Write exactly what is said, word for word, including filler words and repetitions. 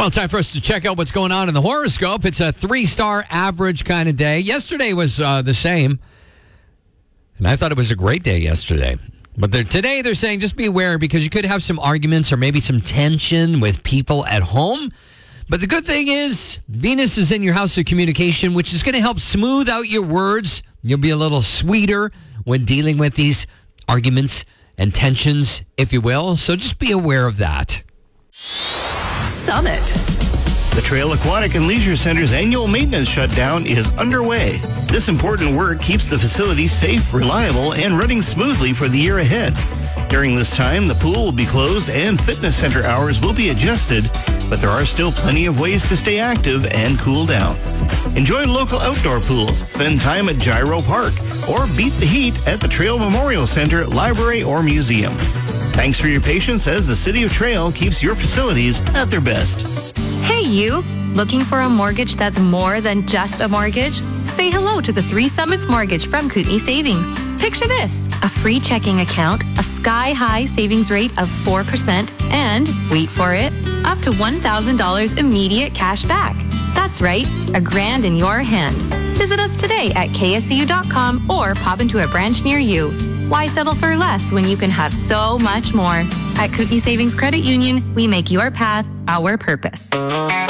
Well, time for us to check out what's going on in the horoscope. It's a three-star average kind of day. Yesterday was uh, the same, and I thought it was a great day yesterday. But they're, today they're saying just be aware because you could have some arguments or maybe some tension with people at home. But the good thing is Venus is in your house of communication, which is going to help smooth out your words. You'll be a little sweeter when dealing with these arguments and tensions, if you will. So just be aware of that. Summit. The Trail Aquatic and Leisure Center's annual maintenance shutdown is underway. This important work keeps the facility safe, reliable, and running smoothly for the year ahead. During this time, the pool will be closed and fitness center hours will be adjusted, but there are still plenty of ways to stay active and cool down. Enjoy local outdoor pools, spend time at Gyro Park, or beat the heat at the Trail Memorial Center, Library, or Museum. Thanks for your patience as the City of Trail keeps your facilities at their best. Hey, you. Looking for a mortgage that's more than just a mortgage? Say hello to the Three Summits Mortgage from Kootenai Savings. Picture this, a free checking account, a sky-high savings rate of four percent, and, wait for it, up to one thousand dollars immediate cash back. That's right, a grand in your hand. Visit us today at K S C U dot com or pop into a branch near you. Why settle for less when you can have so much more? At Kootenai Savings Credit Union, we make your path our purpose.